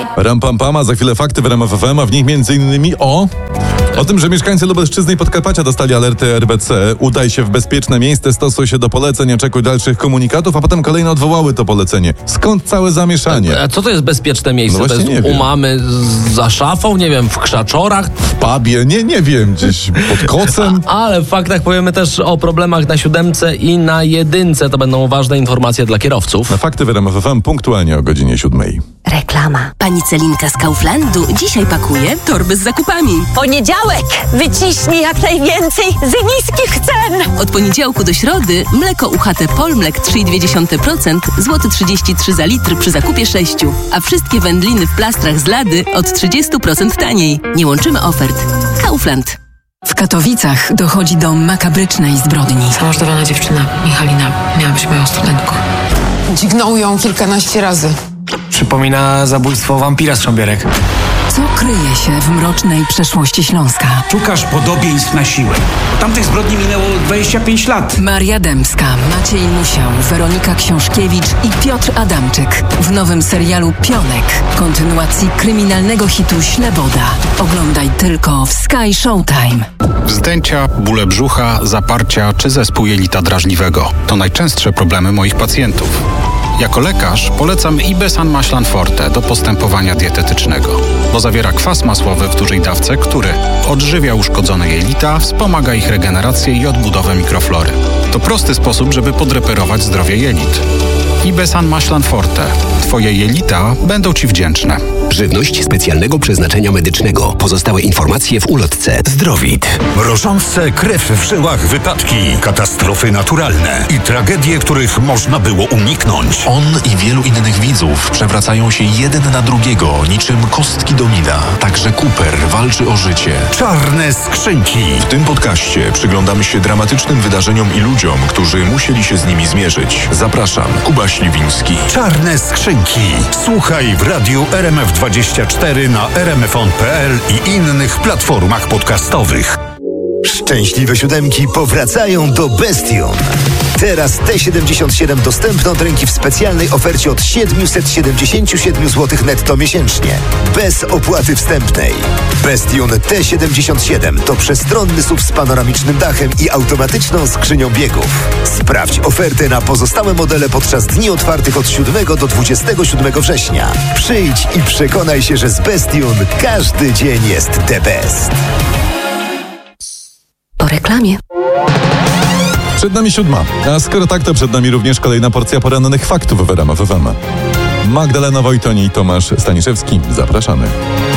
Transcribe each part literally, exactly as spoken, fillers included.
Ram pam pam, a za chwilę fakty w R M F F M, a w nich między innymi o... O tym, że mieszkańcy Lubelszczyzny i Podkarpacia dostali alerty R B C. Udaj się w bezpieczne miejsce, stosuj się do poleceń, oczekuj dalszych komunikatów, a potem kolejno odwołały to polecenie. Skąd całe zamieszanie? A co to jest bezpieczne miejsce? No to jest nie u wiem. mamy z- za szafą, nie wiem, w krzaczorach? W pubie? Nie, nie wiem, gdzieś pod kocem? Ale w faktach powiemy też o problemach na siódemce i na jedynce. To będą ważne informacje dla kierowców. Na fakty w R M F F M punktualnie o godzinie siódmej. Reklama. Pani Celinka z Kauflandu dzisiaj pakuje torby z zakupami. Poniedziałek! Wyciśnij jak najwięcej z niskich cen! Od poniedziałku do środy mleko U H T Polmlek trzy i dwie dziesiąte procent, złoty trzydzieści trzy za litr przy zakupie sześciu. A wszystkie wędliny w plastrach z lady od trzydzieści procent taniej. Nie łączymy ofert. Kaufland. W Katowicach dochodzi do makabrycznej zbrodni. Zamordowana dziewczyna, Michalina, miała być moją studentką. Dźgnął ją kilkanaście razy. Przypomina zabójstwo wampira z Trząbierek. Co kryje się w mrocznej przeszłości Śląska? Szukasz podobieństw na siłę. Od tamtych zbrodni minęło dwadzieścia pięć lat. Maria Dębska, Maciej Musiał, Weronika Książkiewicz i Piotr Adamczyk w nowym serialu Pionek, kontynuacji kryminalnego hitu Śleboda. Oglądaj tylko w Sky Showtime. Wzdęcia, bóle brzucha, zaparcia czy zespół jelita drażliwego to najczęstsze problemy moich pacjentów. Jako lekarz polecam Ibesan Maślan Forte do postępowania dietetycznego, bo zawiera kwas masłowy w dużej dawce, który odżywia uszkodzone jelita, wspomaga ich regenerację i odbudowę mikroflory. To prosty sposób, żeby podreperować zdrowie jelit. Ibesan Maślan Forte. Twoje jelita będą Ci wdzięczne. Żywność specjalnego przeznaczenia medycznego. Pozostałe informacje w ulotce. Zdrowit. Mrożące krew w żyłach wypadki, katastrofy naturalne i tragedie, których można było uniknąć. On i wielu innych widzów przewracają się jeden na drugiego, niczym kostki domina. Także Cooper walczy o życie. Czarne skrzynki. W tym podcaście przyglądamy się dramatycznym wydarzeniom i ludziom, którzy musieli się z nimi zmierzyć. Zapraszam, Kuba Śliwiński. Czarne skrzynki. Słuchaj w radiu R M F dwadzieścia cztery, na r m f on kropka p l i innych platformach podcastowych. Szczęśliwe siódemki powracają do Bestion. Teraz T siedemdziesiąt siedem dostępna od ręki w specjalnej ofercie od siedemset siedemdziesiąt siedem złotych netto miesięcznie. Bez opłaty wstępnej. Bestion T siedemdziesiąt siedem to przestronny S U V z panoramicznym dachem i automatyczną skrzynią biegów. Sprawdź ofertę na pozostałe modele podczas dni otwartych od siódmego do dwudziestego siódmego września. Przyjdź i przekonaj się, że z Bestion każdy dzień jest the best. Po reklamie. Przed nami siódma, a skoro tak, to przed nami również kolejna porcja porannych faktów w R M F F M. Magdalena Wojtoń i Tomasz Staniszewski. Zapraszamy.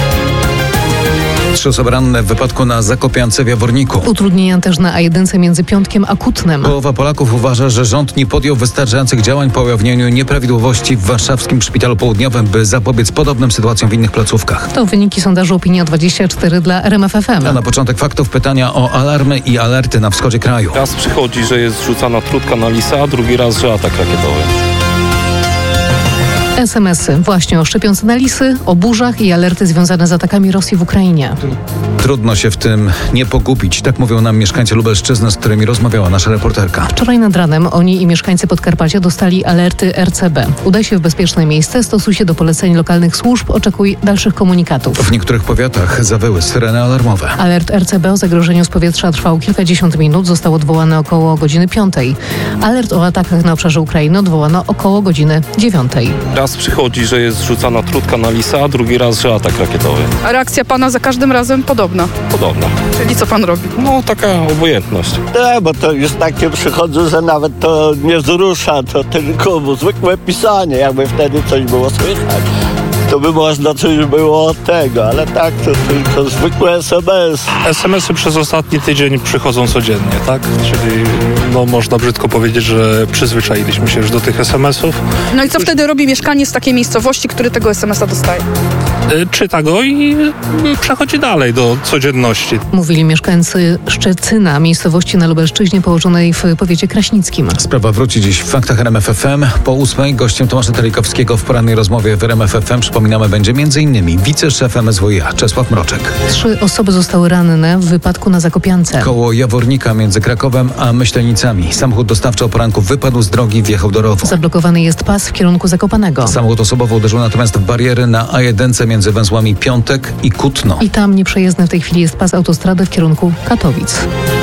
Trzy osoby ranne w wypadku na Zakopiance w Jaworniku. Utrudnienia też na A jeden między Piątkiem a Kutnem. Połowa Polaków uważa, że rząd nie podjął wystarczających działań po ujawnieniu nieprawidłowości w warszawskim Szpitalu Południowym, by zapobiec podobnym sytuacjom w innych placówkach. To wyniki sondażu Opinia dwadzieścia cztery dla R M F F M. A na początek faktów pytania o alarmy i alerty na wschodzie kraju. Raz przychodzi, że jest rzucana trutka na lisa, a drugi raz, że atak rakietowy. S M S y właśnie o szczepionce na lisy, o burzach i alerty związane z atakami Rosji w Ukrainie. Trudno się w tym nie pogubić, tak mówią nam mieszkańcy Lubelszczyzny, z którymi rozmawiała nasza reporterka. Wczoraj nad ranem oni i mieszkańcy Podkarpacia dostali alerty R C B. Udaj się w bezpieczne miejsce, stosuj się do poleceń lokalnych służb, oczekuj dalszych komunikatów. W niektórych powiatach zawyły syreny alarmowe. Alert R C B o zagrożeniu z powietrza trwał kilkadziesiąt minut, został odwołany około godziny piątej. Alert o atakach na obszarze Ukrainy odwołano około godziny dziewiątej. Raz przychodzi, że jest rzucana trutka na lisa, a drugi raz, że atak rakietowy. A reakcja pana za każdym razem podobna? Podobna. Czyli co pan robi? No, taka obojętność. Nie, bo to już takie przychodzą, że nawet to nie wzrusza, to tylko zwykłe pisanie, jakby wtedy coś było słychać. To by można coś było od tego, ale tak, to tylko zwykłe S M S. S M S y przez ostatni tydzień przychodzą codziennie, tak? Czyli no, można brzydko powiedzieć, że przyzwyczailiśmy się już do tych S M S ów. No i co wtedy robi mieszkaniec z takiej miejscowości, który tego S M S a dostaje? Czyta go i przechodzi dalej do codzienności. Mówili mieszkańcy Szczecyna, miejscowości na Lubelszczyźnie położonej w powiecie kraśnickim. Sprawa wróci dziś w faktach R M F F M. Po ósmej gościem Tomasza Telikowskiego w porannej rozmowie w R M F F M Przypominamy, będzie m.in. wiceszef M S W iA Czesław Mroczek. Trzy osoby zostały ranne w wypadku na Zakopiance. Koło Jawornika między Krakowem a Myślenicami. Samochód dostawczy o poranku wypadł z drogi, wjechał do rowu. Zablokowany jest pas w kierunku Zakopanego. Samochód osobowo uderzył natomiast w bariery na A jeden między węzłami Piątek i Kutno. I tam nieprzejezdny w tej chwili jest pas autostrady w kierunku Katowic.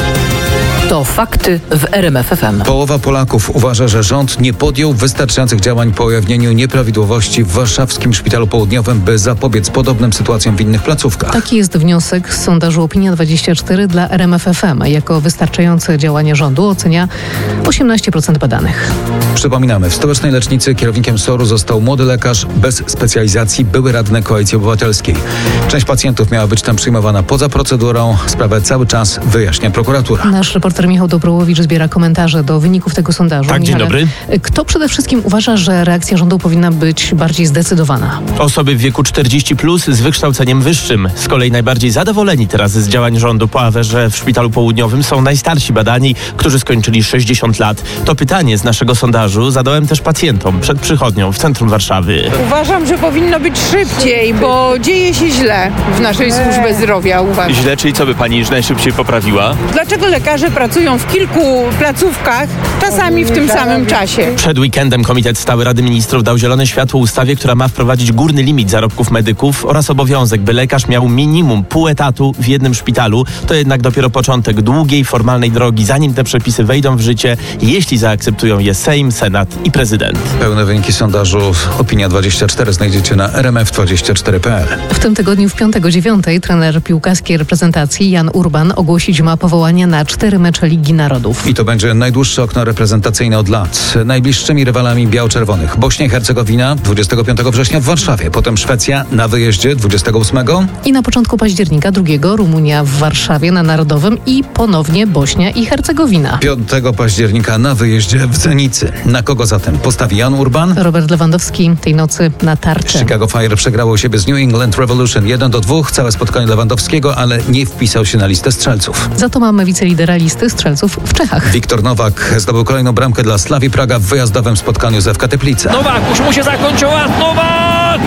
To fakty w R M F F M. Połowa Polaków uważa, że rząd nie podjął wystarczających działań po ujawnieniu nieprawidłowości w warszawskim Szpitalu Południowym, by zapobiec podobnym sytuacjom w innych placówkach. Taki jest wniosek z sondażu Opinia dwadzieścia cztery dla R M F F M. Jako wystarczające działania rządu ocenia osiemnaście procent badanych. Przypominamy, w stołecznej lecznicy kierownikiem S O R-u został młody lekarz bez specjalizacji, były radny Koalicji Obywatelskiej. Część pacjentów miała być tam przyjmowana poza procedurą. Sprawę cały czas wyjaśnia prokuratura. Nasz reporter Michał Dobrołowicz zbiera komentarze do wyników tego sondażu. Tak, dzień dobry. Kto przede wszystkim uważa, że reakcja rządu powinna być bardziej zdecydowana? Osoby w wieku czterdzieści plus z wykształceniem wyższym. Z kolei najbardziej zadowoleni teraz z działań rządu po aferze w Szpitalu Południowym są najstarsi badani, którzy skończyli sześćdziesiąt lat. To pytanie z naszego sondażu zadałem też pacjentom przed przychodnią w centrum Warszawy. Uważam, że powinno być szybciej, bo dzieje się źle w naszej służbie zdrowia, uważam. Źle, czyli co by pani najszybciej poprawiła? Dlaczego lekarze pracują w kilku placówkach, czasami w tym samym czasie? Przed weekendem Komitet Stały Rady Ministrów dał zielone światło ustawie, która ma wprowadzić górny limit zarobków medyków oraz obowiązek, by lekarz miał minimum pół etatu w jednym szpitalu. To jednak dopiero początek długiej, formalnej drogi, zanim te przepisy wejdą w życie, jeśli zaakceptują je Sejm, Senat i prezydent. Pełne wyniki sondażu Opinia dwadzieścia cztery znajdziecie na r m f dwadzieścia cztery kropka p l. W tym tygodniu w piątek o dziewiątej trener piłkarskiej reprezentacji Jan Urban ogłosić ma powołania na cztery mecze Ligi Narodów. I to będzie najdłuższe okno reprezentacyjne od lat. Najbliższymi rywalami biało-czerwonych Bośnia i Hercegowina dwudziestego piątego września w Warszawie, potem Szwecja na wyjeździe dwudziestego ósmego i na początku października drugiego Rumunia w Warszawie na Narodowym i ponownie Bośnia i Hercegowina. piątego października na wyjeździe w Zenicy. Na kogo zatem postawi Jan Urban? Robert Lewandowski tej nocy na tarczy. Chicago Fire przegrało u siebie z New England Revolution jeden do dwóch. Całe spotkanie Lewandowskiego, ale nie wpisał się na listę strzelców. Za to mamy wicelidera listy strzelców w Czechach. Wiktor Nowak zdobył kolejną bramkę dla Slavii Praga w wyjazdowym spotkaniu z F K Teplice. Nowak, już mu się zakończyła, Nowak!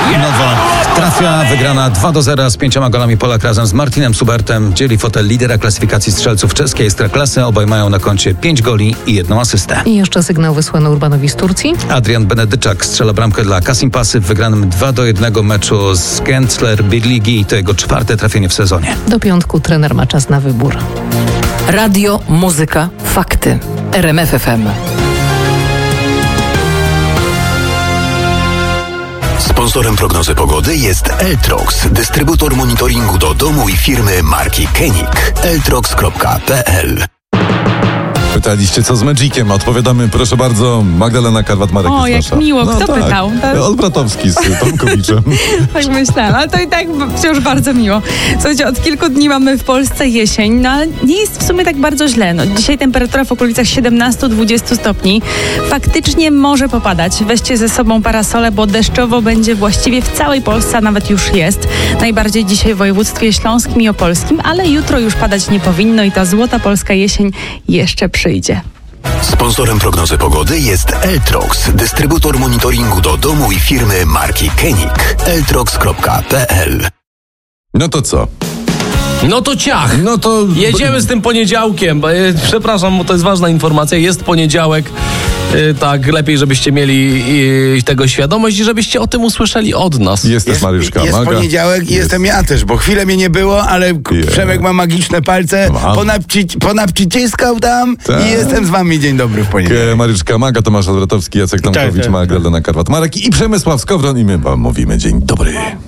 Nowak trafia, wygrana dwa do zera z pięcioma golami Polak razem z Martinem Subertem. Dzieli fotel lidera klasyfikacji strzelców czeskiej Ekstraklasy. Obaj mają na koncie pięć goli i jedną asystę. I jeszcze sygnał wysłany Urbanowi z Turcji. Adrian Benedyczak strzela bramkę dla Kasimpasy w wygranym dwa do jednego meczu z Gensler Birligi. To jego czwarte trafienie w sezonie. Do piątku trener ma czas na wybór. Radio, muzyka, fakty. R M F F M. Sponsorem prognozy pogody jest Eltrox, dystrybutor monitoringu do domu i firmy marki Kenik. eltrox kropka p l. Pytaliście, co z Magiciem? Odpowiadamy, proszę bardzo, Magdalena Karwat-Marek. O, jak miło. Kto tak. pytał? To... Olbratowski z Tomkowiczem. Tak myślałam, ale to i tak wciąż bardzo miło. Słuchajcie, od kilku dni mamy w Polsce jesień, no ale nie jest w sumie tak bardzo źle. No, dzisiaj temperatura w okolicach siedemnaście do dwudziestu stopni. Faktycznie może popadać. Weźcie ze sobą parasole, bo deszczowo będzie właściwie w całej Polsce, a nawet już jest. Najbardziej dzisiaj w województwie śląskim i opolskim, ale jutro już padać nie powinno i ta złota polska jesień jeszcze przyjdzie. Sponsorem prognozy pogody jest Eltrox, dystrybutor monitoringu do domu i firmy marki Kenik. eltrox kropka p l. No to co? No to ciach. No to... Jedziemy z tym poniedziałkiem. Przepraszam, bo to jest ważna informacja. Jest poniedziałek. Tak, lepiej, żebyście mieli tego świadomość i żebyście o tym usłyszeli od nas. Jest też Mariusz Kamaga. Jest poniedziałek i jest. jestem ja też, bo chwilę mnie nie było, ale yeah. Przemek ma magiczne palce, ponapci- ponapciciskał tam tak. I jestem z wami. Dzień dobry w poniedziałek. Mariusz Kamaga, Tomasz Odwrotowski, Jacek Tomkowicz, tak, tak, Magdalena Karwat-Marek i Przemysław Skowron i my wam mówimy dzień dobry.